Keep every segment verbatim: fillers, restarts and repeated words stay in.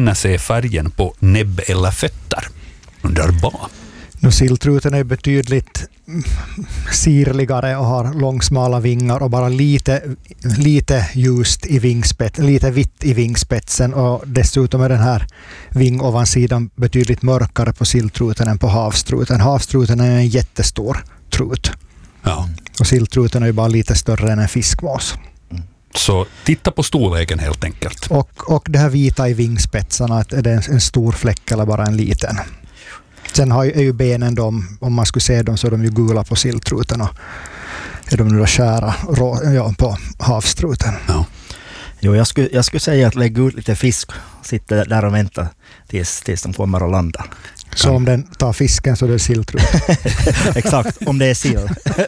finner sig färgen på näbb eller fötter? Undrar vad? Nu silltruten är betydligt sirligare och har långsmala vingar och bara lite, lite ljust i vingspetsen, lite vitt i vingspetsen, och dessutom är den här vingovansidan betydligt mörkare på silltruten än på havstruten. Havstruten är en jättestor trut. Ja. Och silltruten är ju bara lite större än en fiskmås. Så titta på storleken helt enkelt. Och, och det här vita i vingspetsarna, är det en, en stor fläck eller bara en liten? Sen har ju, är ju benen, de, om man skulle se dem så är de ju gula på silltruten, och är de nu då kära rå, ja, på havstruten. Ja. Jo, jag skulle, jag skulle säga att lägga ut lite fisk och sitta där och vänta tills, tills de kommer och landar. Så om den tar fisken så är det silltrut. Exakt, om det är sill.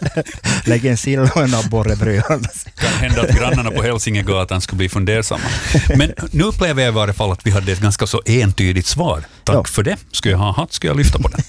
Lägg en sill och en abborrebröd. Kan hända att grannarna på Hälsingegatan skulle bli fundersamma. Men nu upplever jag i varje fall att vi hade ett ganska så entydigt svar. Tack ja. för det. Ska jag ha hatt, ska jag lyfta på den.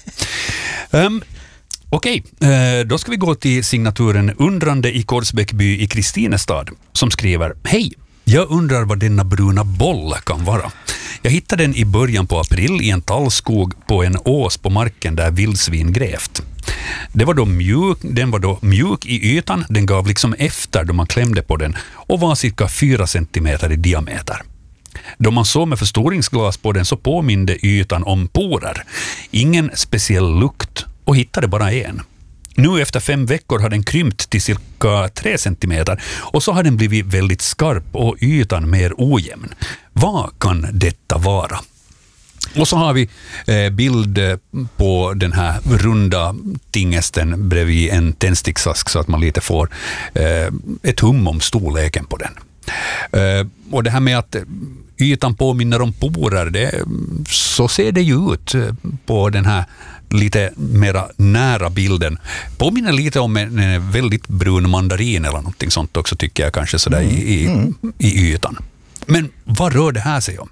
um, Okej, okay. Då ska vi gå till signaturen Undrande i Korsbäckby i Kristinestad som skriver: Hej! Jag undrar vad denna bruna boll kan vara. Jag hittade den i början på april i en tallskog på en ås på marken där vildsvin grävt. Det var då mjuk, den var då mjuk i ytan, den gav liksom efter då man klämde på den och var cirka fyra centimeter i diameter. Då man såg med förstoringsglas på den så påminde ytan om porer. Ingen speciell lukt och hittade bara en. Nu efter fem veckor har den krympt till cirka tre centimeter och så har den blivit väldigt skarp och ytan mer ojämn. Vad kan detta vara? Och så har vi eh, bild på den här runda tingesten bredvid en tändsticksask så att man lite får eh, ett hum om storleken på den. Eh, och det här med att ytan påminner om porer, det, så ser det ju ut på den här lite mera nära bilden. Påminner lite om en, en väldigt brun mandarin eller någonting sånt också, tycker jag kanske sådär mm. i, Mm. i ytan. Men vad rör det här sig om?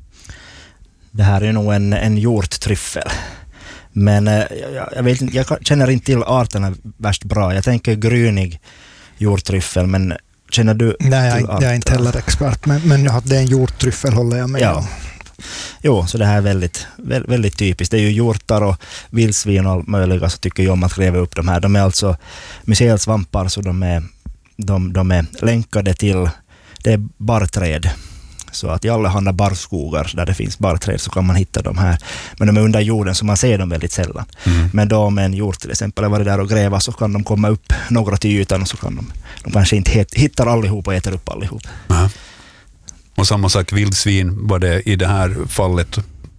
Det här är nog en, en hjorttryffel. Men eh, jag, jag, vet, jag känner inte till arterna värst bra. Jag tänker grynig hjorttryffel, men känner du Nej, till jag, jag är inte heller expert, men, men att det är en hjorttryffel håller jag med ja. om. Jo, så det här är väldigt, väldigt typiskt. Det är ju hjortar och vildsvin och möjliga så tycker jag om att gräva upp de här. De är alltså mycelsvampar, så de är, de, de är länkade till, det är barrträd. Så att i alla handla barrskogar där det finns barrträd så kan man hitta de här. Men de är under jorden så man ser dem väldigt sällan. Mm. Men då med en hjort till exempel var det där och gräva så kan de komma upp några till ytan och så kan de, de kanske inte hittar allihop och äter upp allihop. Aha. Och samma sak vildsvin var det i det här fallet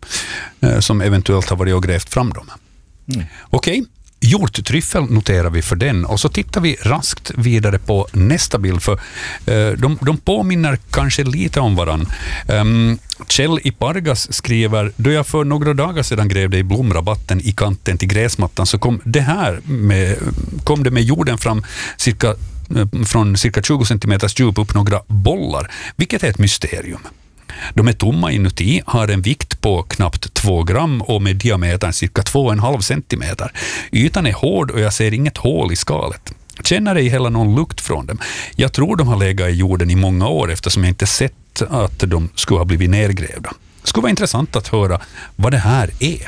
eh, som eventuellt har varit och grävt fram dem. Mm. Okej, okay. Hjorttryffel noterar vi för den och så tittar vi raskt vidare på nästa bild för eh, de, de påminner kanske lite om varann. Um, Kjell i Pargas skriver: då jag för några dagar sedan grävde i blomrabatten i kanten till gräsmattan så kom det här med, kom det med jorden fram cirka från cirka tjugo centimeters djup upp några bollar, vilket är ett mysterium. De är tomma inuti, har en vikt på knappt två gram och med diametern cirka två och en halv centimeter. Ytan är hård och jag ser inget hål i skalet. Känner ej heller någon lukt från dem. Jag tror de har legat i jorden i många år eftersom jag inte sett att de skulle ha blivit nergrävda. Det skulle vara intressant att höra vad det här är.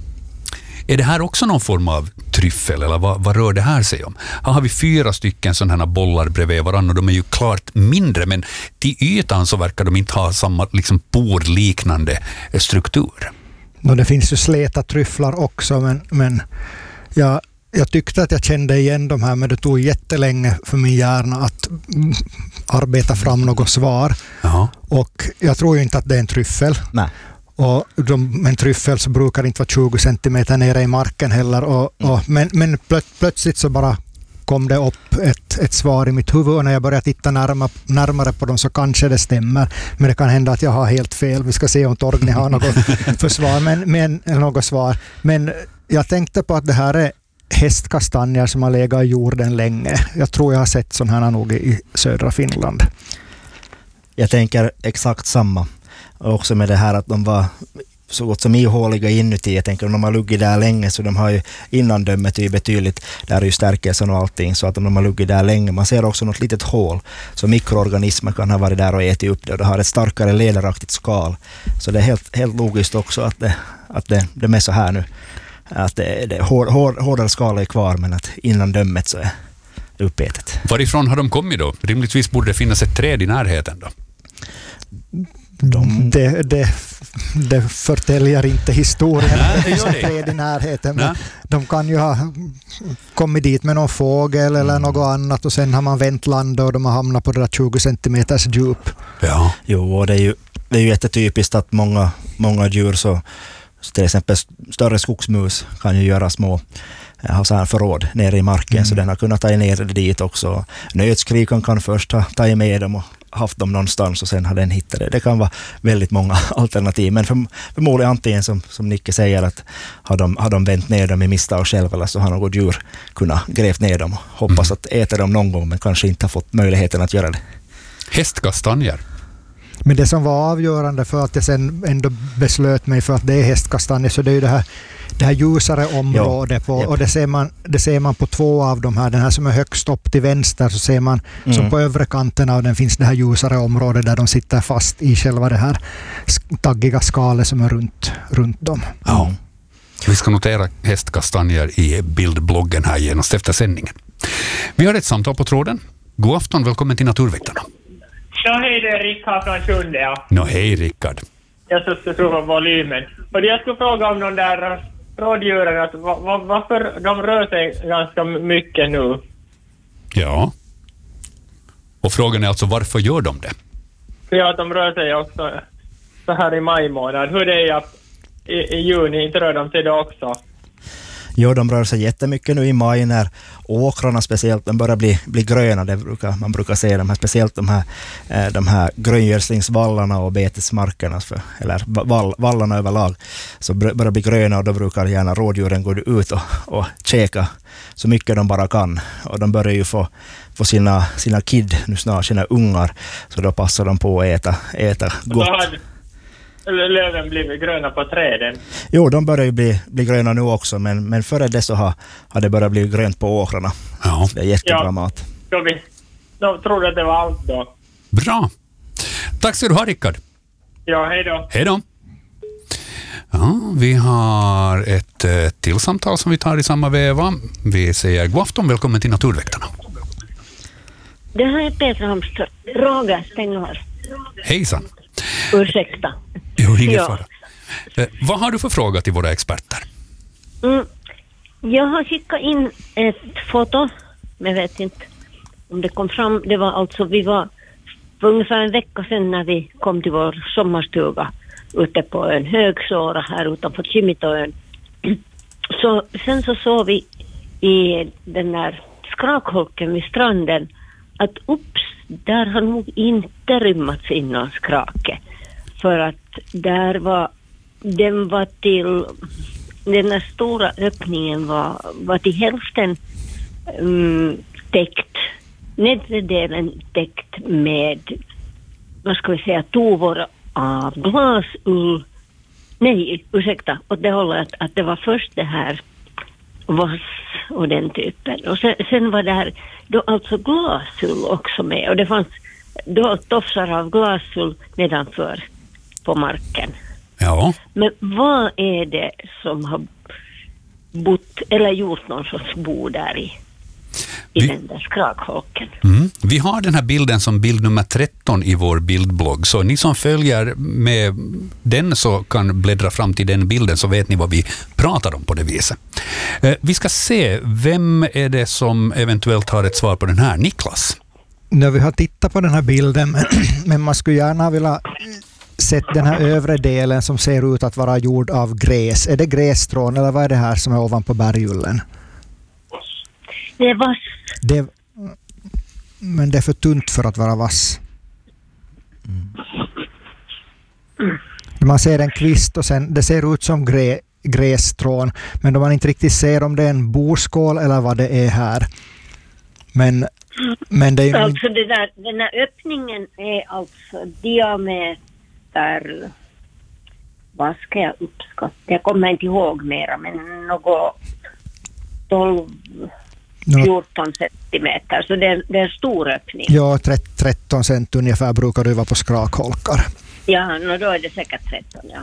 Är det här också någon form av tryffel eller vad, vad rör det här sig om? Här har vi fyra stycken sådana här bollar bredvid varandra och de är ju klart mindre, men till ytan så verkar de inte ha samma liksom porliknande struktur. No, det finns ju släta tryfflar också, men, men jag, jag tyckte att jag kände igen de här, men det tog jättelänge för min hjärna att mm, arbeta fram något svar. Jaha. Och jag tror ju inte att det är en tryffel. Nej. Och de, en tryffel så brukar inte vara tjugo centimeter nere i marken heller. Och, mm. och, men men plöt, plötsligt så bara kom det upp ett, ett svar i mitt huvud och när jag började titta närmare, närmare på dem så kanske det stämmer. Men det kan hända att jag har helt fel. Vi ska se om Torgny har något försvar, men, men, något svar. Men jag tänkte på att det här är hästkastanjer som har legat i jorden länge. Jag tror jag har sett sådana här nog i södra Finland. Jag tänker exakt samma. Och också med det här att de var så gott som ihåliga inuti. Jag tänker om de har luggit där länge så de har ju innandömet är betydligt, där är ju stärkelsen och allting, så att om de har luggit där länge, man ser också något litet hål, så mikroorganismer kan ha varit där och ätit upp det, och det har ett starkare lederaktigt skal, så det är helt, helt logiskt också att det, att det, det är så här nu, att det, det hår, hår, hårdare skal är kvar, men att innandömet så är det uppätet. Varifrån har de kommit då? Rimligtvis borde det finnas ett träd i närheten då. De, det, det, det förtäljer inte historien. Nej, det finns ett träd i närheten. Men de kan ju ha kommit dit med någon fågel eller mm. något annat, och sen har man vänt landet och de har hamnat på det där tjugo centimeters djup. Ja. Jo, och det är ju, det är ju jättetypiskt att många, många djur, så, så till exempel större skogsmus kan ju göra små ha så här förråd nere i marken, mm. så den har kunnat ta ner det dit också. Nötskrikan kan först ha tagit med dem och haft dem någonstans, och sen har den hittat det. Det kan vara väldigt många alternativ, men för, förmodligen antingen som, som Nicke säger, att har de, har de vänt ner dem i misstag själv, eller så har något djur kunnat grävt ner dem och hoppas mm. att äta dem någon gång, men kanske inte har fått möjligheten att göra det. Hästkastanjer. Men det som var avgörande för att jag sen ändå beslöt mig för att det är hästkastanjer, så det är ju det här, det här ljusare området. På, och det ser, man, det ser man på två av de här. Den här som är högst upp till vänster, så ser man mm. som på övre kanten av den finns det här ljusare området där de sitter fast i själva det här taggiga skalet som är runt, runt dem. Ja. Mm. Vi ska notera hästkastanjer i bildbloggen här genast efter sändningen. Vi har ett samtal på tråden. God afton, välkommen till Naturväktarna. Ja, hej, det är Rickard från Sjunde. Ja. Nå, hej Rickard. Jag skulle prova volymen. Och jag skulle fråga om de där rådjuren, att va, va, varför de rör sig ganska mycket nu? Ja. Och frågan är alltså, varför gör de det? Ja, att de rör sig också så här i maj månad. Hur det är i, i juni, inte rör de sig då också? Jo, de rör sig jättemycket nu i maj när åkrarna speciellt de börjar bli, bli gröna. Det brukar, man brukar se de här, speciellt de här, eh, de här gröngödslingsvallarna och betesmarkerna, för, eller vall, vallarna överlag, så börjar bli gröna, och då brukar gärna rådjuren gå ut och, och käka så mycket de bara kan. Och de börjar ju få, få sina, sina kid, nu snart sina ungar, så då passar de på att äta, äta gott. Löven blivit gröna på träden? Jo, de börjar ju bli, bli gröna nu också, men, men före det så har, har det börjat bli grönt på åkrarna. Ja. Det är jättebra ja, mat. Då vi, de trodde att det var allt då. Bra. Tack ska du ha, Rickard. Ja, hej då. Hej då. Ja, vi har ett eh, till samtal som vi tar i samma veva. Vi säger god afton, välkommen till Naturväktarna. Det här är Petra Hamström. Roger Stenghals. Hejsan. Ursäkta. Jo, ingen ja. fara. Eh, vad har du för fråga till våra experter? Mm. Jag har skickat in ett foto, men jag vet inte om det kom fram. Det var alltså, vi var för ungefär en vecka sedan när vi kom till vår sommarstuga ute på en högsåra här utanför Kimitoön. Så sen så såg vi i den där skrakholken vid stranden att ups, där har nog inte rymmats in någon skrake. För att där var, den var till, den där stora öppningen var, var till hälften um, täckt, nedre delen täckt med, vad ska vi säga, tovor av glasull. Nej, ursäkta, åt det hållet att, att det var först det här vass och den typen. Och sen, sen var det här då alltså glasull också med. Och det fanns då tofsar av glasull nedanför på marken. Ja. Men vad är det som har bott eller gjort någon sorts bo där i, i vi, den där skrakholken? Mm, vi har den här bilden som bild nummer tretton i vår bildblogg. Så ni som följer med den så kan bläddra fram till den bilden, så vet ni vad vi pratar om på det viset. Eh, vi ska se, vem är det som eventuellt har ett svar på den här? Niklas? När vi har tittat på den här bilden, men man skulle gärna vilja sett den här övre delen som ser ut att vara gjord av gräs. Är det grässtrån eller vad är det här som är ovanpå bergullen? Det är vass. Det, men det är för tunt för att vara vass. Mm. Man ser en kvist och sen det ser ut som grä, grässtrån, men då man inte riktigt ser om det är en boskål eller vad det är här. Men, men det är ju... Alltså det där, den här öppningen är alltså diameter vad ska jag uppskatta? Jag kommer inte ihåg mera, men något tolv fjorton centimeter, så det är, det är en stor öppning. Ja, tretton cent ungefär brukar du vara på skrakholkar. Ja, no, då är det säkert tretton, ja.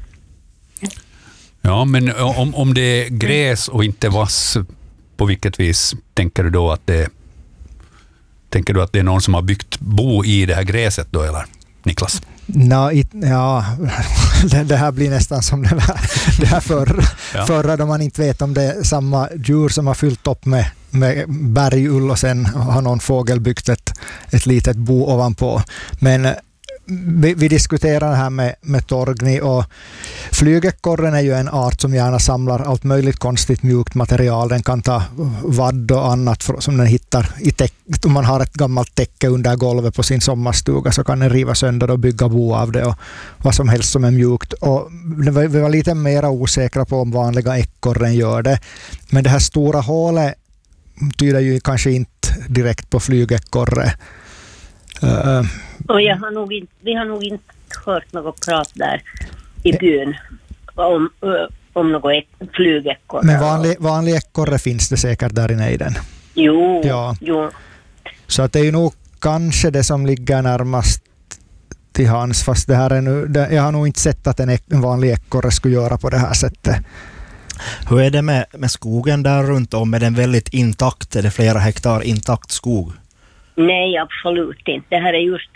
Ja, men om, om det är gräs och inte vass, på vilket vis tänker du då att det tänker du att det är någon som har byggt bo i det här gräset då, eller Niklas? No, it, ja, det, det här blir nästan som det här, det här förra, ja. förra då man inte vet om det är samma djur som har fyllt upp med, med bergull och sen har någon fågel byggt ett, ett litet bo ovanpå. Men vi, vi diskuterar det här med, med torgny, och flygekorren är ju en art som gärna samlar allt möjligt konstigt mjukt material. Den kan ta vadd och annat för, som den hittar i täck. Om man har ett gammalt täcke under golvet på sin sommarstuga så kan den riva sönder och bygga bo av det och vad som helst som är mjukt. Och vi var lite mer osäkra på om vanliga ekorren gör det. Men det här stora hålet tyder ju kanske inte direkt på flygekorre. Uh, och jag har nog inte, vi har nog inte hört något prat där i byn om, om något flygekorre. Men vanlig, vanlig ekorre finns det säkert där i nejden. Jo, ja. jo. Så att det är ju nog kanske det som ligger närmast till hans, fast det här är nu, det, jag har nog inte sett att en, ek, en vanlig ekorre skulle göra på det här sättet. Hur är det med, med skogen där runt om? Är den väldigt intakt? Är det flera hektar intakt skog? Nej, absolut inte. Det här är just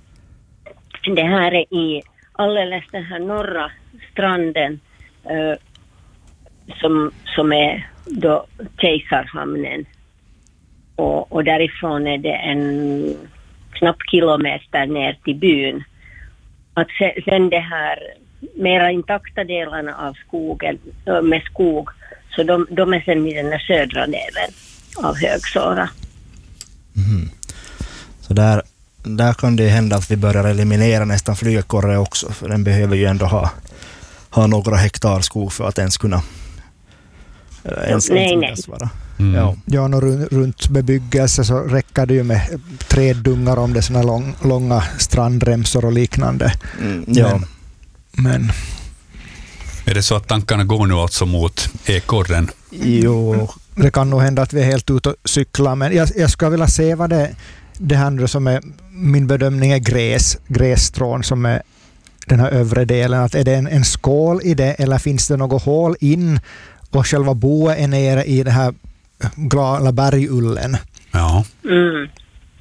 det här är i alldeles den här norra stranden eh, som, som är då Kejsarhamnen. Och, och därifrån är det en knapp kilometer ner till byn. Att se, sen det här mera intakta delarna av skogen med skog, så de, de är sen i den här södra delen av Högsåra. Mm. Så där, där kan det hända att vi börjar eliminera nästan flygekorre också, för den behöver ju ändå ha, ha några hektar skog för att ens kunna ens, nej, ens nej. vara. Mm. Ja, ja runt, runt bebyggelse så räcker det ju med träddungar om det är såna lång, långa strandremsor och liknande. Mm, ja. Men, men är det så att tankarna går nu alltså mot ekorren? Jo, det kan nog hända att vi är helt ute och cyklar, men jag, jag ska vilja se vad det, det här nu som är, min bedömning är gräs, grässtrån som är den här övre delen. Att är det en, en skål i det, eller finns det något hål in och själva boet är nere i det här glada bergullen? Ja. Mm.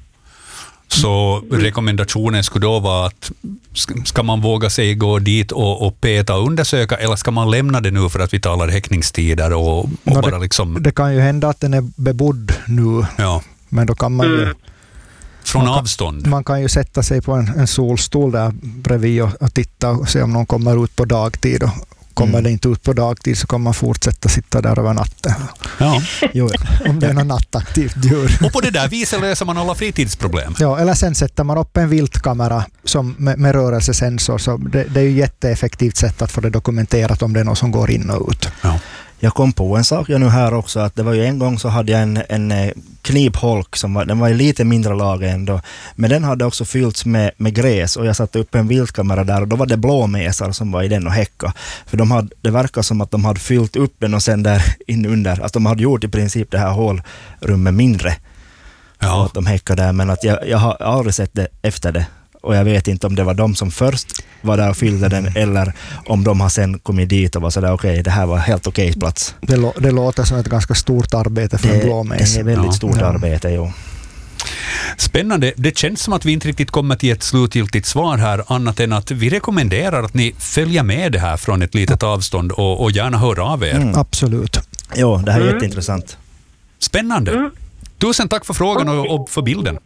Så rekommendationen skulle då vara att ska man våga sig gå dit och, och peta och undersöka, eller ska man lämna det nu för att vi talar häckningstider och, och no, bara det, liksom... Det kan ju hända att den är bebodd nu, ja. Men då kan man ju... Mm. Från man kan, avstånd. Man kan ju sätta sig på en, en solstol där bredvid och, och titta och se om någon kommer ut på dagtid, och kommer mm. det inte ut på dagtid så kan man fortsätta sitta där över natten. Ja. Jo, om det är något nattaktivt djur. Och på det där viset löser man alla fritidsproblem. Ja, eller sen sätter man upp en viltkamera som med, med rörelsesensor, så det, det är ju jätteeffektivt sätt att få det dokumenterat om det är någon som går in och ut. Ja. Jag kom på en sak jag nu här också, att det var ju en gång så hade jag en, en knipholk som var, den var i lite mindre lag ändå, men den hade också fyllts med, med gräs, och jag satte upp en viltkamera där och då var det blåmesar som var i den och häcka, för de hade, det verkar som att de hade fyllt upp den och sen där in under, att de hade gjort i princip det här hålrummet mindre. Ja. Och att de häckade där, men att jag, jag har aldrig sett det efter det. Och jag vet inte om det var de som först var där och fyllde den, eller om de har sen kommit dit och var sådär okej, okay, det här var helt okej okay plats. Det, lå, det låter som ett ganska stort arbete för det, en blåmes. Det är väldigt ja. stort ja. arbete, jo. Spännande. Det känns som att vi inte riktigt kommer till ett slutgiltigt svar här, annat än att vi rekommenderar att ni följer med det här från ett litet avstånd och, och gärna hör av er. Mm. Absolut. Jo, det här är Mm. jätteintressant. Spännande. Mm. Tusen tack för frågan och, och för bilden.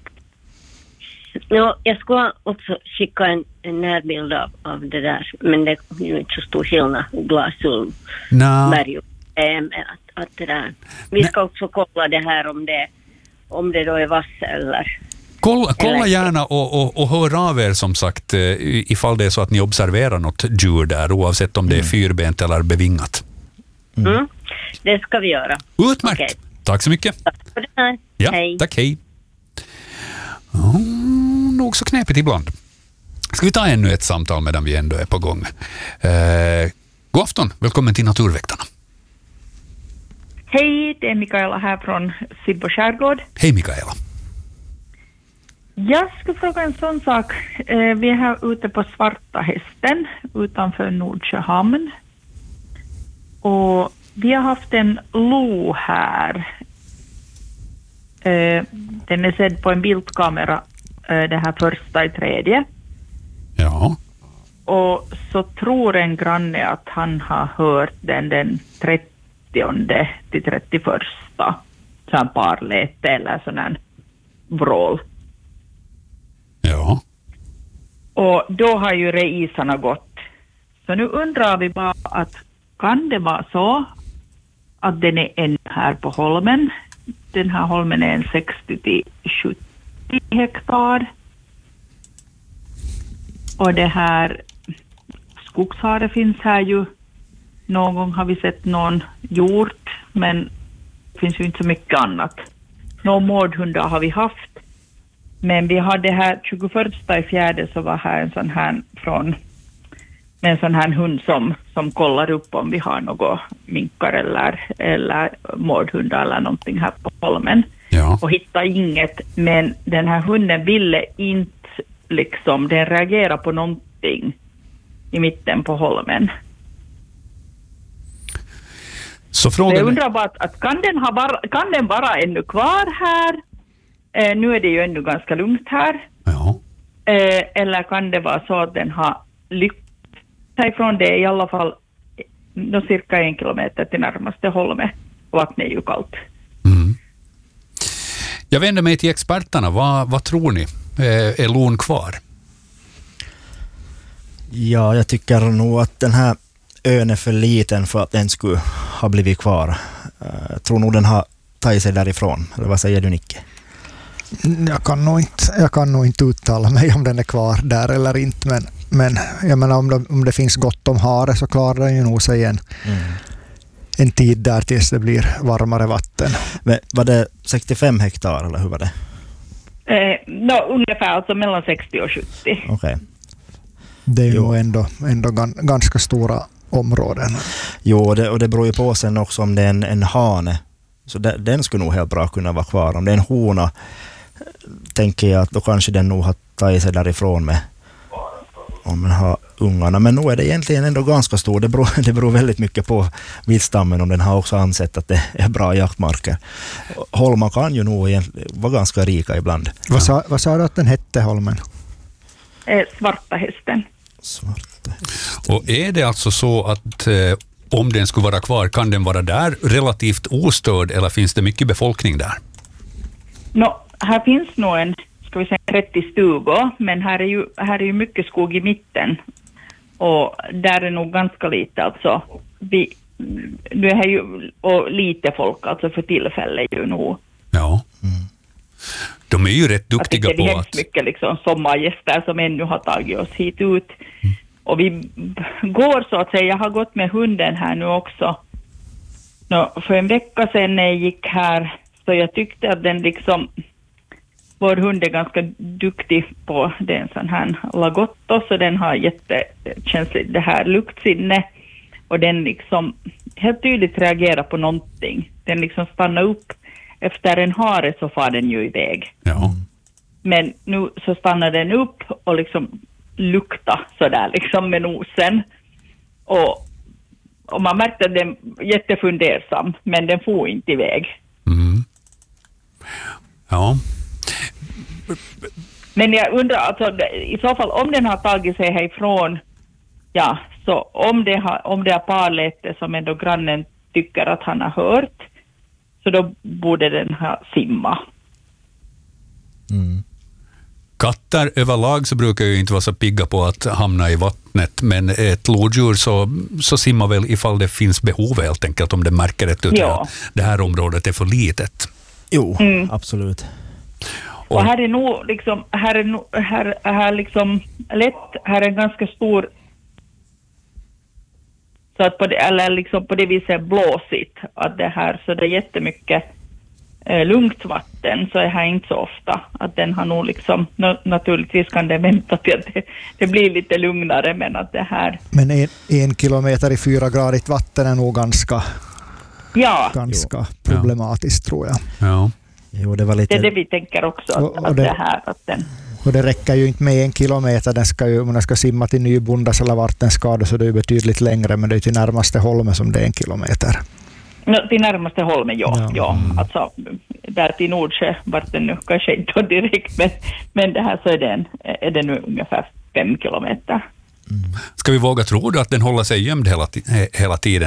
Ja, jag ska också skicka en, en närbild av, av det där, men det är ju inte så stor skillnad. Glasul, Nå. berg, eh, att, att det där. Vi ska också kolla det här om det, om det då är vass eller... Kolla, kolla gärna och, och, och hör av er som sagt ifall det är så att ni observerar något djur där, oavsett om det är fyrbent eller bevingat. Mm. Mm. Det ska vi göra. Utmärkt. Okay. Tack så mycket. Tack för det här. Ja, hej. tack, hej. Oh, nog så knepigt ibland. Ska vi ta ännu ett samtal medan vi ändå är på gång? Eh, god afton, välkommen till Naturväktarna. Hej, det är Mikaela här från Sibbo skärgård. Hej Mikaela. Jag ska fråga en sån sak. Eh, vi är här ute på Svarta hästen utanför Nordsjöhamn. Och vi har haft en lo här. Eh, den är sedd på en bildkamera, eh, det här första i tredje. Ja. Och så tror en granne att han har hört den den trettionde till trettioförsta. Sån parläte eller sån här vrål. Ja. Och då har ju reisarna gått. Så nu undrar vi bara att kan det vara så att den är ännu här på holmen? Den här holmen är en sextio till sjuttio hektar. Och det här skogshare finns här ju. Någon gång har vi sett någon hjort, men det finns ju inte så mycket annat. Några mårdhundar har vi haft. Men vi hade här tjugoförsta i fjärde så var här en sån här från med en sån här hund som, som kollar upp om vi har några minkar eller, eller mårdhundar eller någonting här på holmen. Ja. Och hittade inget, men den här hunden ville inte liksom, den reagerar på någonting i mitten på holmen. Så frågan... Jag undrar bara att, att kan, den ha bara, kan den vara ännu kvar här? Eh, nu är det ju ännu ganska lugnt här. Ja. Eh, eller kan det vara så att den har lyckats ifrån det i alla fall då cirka en kilometer till närmaste holme. Vattnet är ju kallt. Mm. Jag vänder mig till experterna. Vad, vad tror ni? Eh, är lon kvar? Ja, jag tycker nog att den här ön är för liten för att den skulle ha blivit kvar. Jag tror nog den har tagit sig därifrån. Eller vad säger du, Nicke? Jag kan nog inte, jag kan nog inte uttala mig om den är kvar där eller inte, men, men jag menar om det, om det finns gott om hare så klarar den ju nog sig en, mm. en tid där tills det blir varmare vatten. Men var det sextiofem hektar eller hur var det? Eh, no, ungefär alltså mellan sextio och sjuttio. Okej. Okay. Det är ju nog ändå, ändå ganska stora områden. Jo, det, och det beror ju på sen också om det är en, en hane. Så det, den skulle nog helt bra kunna vara kvar. Om det är en hona tänker jag att då kanske den nog har tagit sig därifrån med om den har ungarna. Men nu är det egentligen ändå ganska stor. Det beror, det beror väldigt mycket på vildstammen om den har också ansett att det är bra jaktmarker. Holmar kan ju nog vara ganska rika ibland. Vad sa, vad sa du att den hette, holmen? Eh, Svarta hästen. Svarta hästen. Och är det alltså så att eh, om den skulle vara kvar, kan den vara där relativt ostörd eller finns det mycket befolkning där? No, här finns nog en, ska vi säga trettio stugor, men här är ju, här är ju mycket skog i mitten. Och där är nog ganska lite alltså. Vi, nu är ju och lite folk alltså för tillfället ju nog. Ja. Mm. De är ju rätt duktiga på att... Det är hemskt mycket liksom sommargäster som ännu har tagit oss hit ut. Mm. Och vi går så att säga, jag har gått med hunden här nu också. No, för en vecka sedan när jag gick här så jag tyckte att den liksom, vår hund är ganska duktig på den sån här lagotto, så den har jättekänsligt det här luktsinne och den liksom helt tydligt reagerar på någonting. Den liksom stannar upp efter en hare så far den ju iväg. Ja. Men nu så stannar den upp och liksom lukta sådär liksom med nosen. Och, och man märkte att den är jättefundersam, men den får inte iväg. Mm. Ja. Men jag undrar, alltså, i så fall om den har tagit sig härifrån, ja, så om det har, om det är parläte som ändå grannen tycker att han har hört, så då borde den ha simma. Mm. Katter överlag så brukar ju inte vara så pigga på att hamna i vattnet, men ett lodjur så, så simmar väl ifall det finns behov helt enkelt, om det märker ett ut ja. att det här området är för litet. Jo, mm. absolut. Och, och här är nog liksom, här är nog, här, här liksom lätt, här är en ganska stor, så att på det, eller liksom på det viset blåsigt att det här, så det är jättemycket eh, lugnt vatten så är här inte så ofta. Att den har nog liksom, no, naturligtvis kan det vänta till att det, det blir lite lugnare, men att det här... Men en, en kilometer i fyra gradigt vatten är nog ganska, ja. ganska problematiskt, tror jag. Ja. Jo, det var lite... Det är det vi tänker också, att, Och- och att det- det här... Att den, Och det räcker ju inte med en kilometer. Den ska ju, om den ska simma till Nybondas eller vart den ska, så det är ju betydligt längre, men det är till närmaste Holme som det är en kilometer. no, till närmaste Holmen, ja. Ja. ja. Alltså, där till Nordsjö, vart den nu kanske inte då direkt, men, men det här så är det, en, är det nu ungefär fem kilometer. Ska vi våga tro då att den håller sig gömd hela, ti- hela tiden?